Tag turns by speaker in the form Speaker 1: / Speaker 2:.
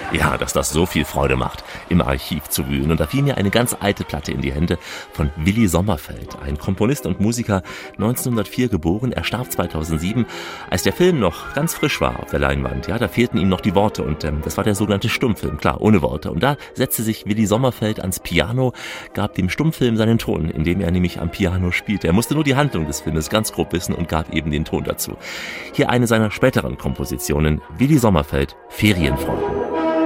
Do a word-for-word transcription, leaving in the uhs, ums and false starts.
Speaker 1: Ja, dass das so viel Freude macht, im Archiv zu wühlen. Und da fiel mir eine ganz alte Platte in die Hände von Willy Sommerfeld, ein Komponist und Musiker, neunzehnhundertvier geboren. Er starb zweitausendsieben, als der Film noch ganz frisch war auf der Leinwand. Ja, da fehlten ihm noch die Worte und ähm, das war der sogenannte Stummfilm, klar, ohne Worte. Und da setzte sich Willy Sommerfeld ans Piano, gab dem Stummfilm seinen Ton, indem er nämlich am Piano spielte. Er musste nur die Handlung des Filmes ganz grob wissen und gab eben den Ton dazu. Hier eine seiner späteren Kompositionen, Willy Sommerfeld, Ferienfreunde.